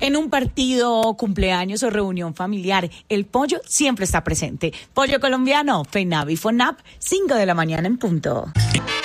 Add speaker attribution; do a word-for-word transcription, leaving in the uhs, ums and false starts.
Speaker 1: En un partido, cumpleaños o reunión familiar, el pollo siempre está presente. Pollo colombiano, FENAV y FONAP, cinco de la mañana en punto.